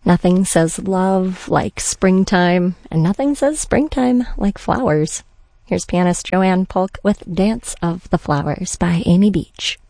Nothing says love like springtime, and nothing says springtime like flowers. Here's pianist Joanne Polk with Dance of the Flowers by Amy Beach.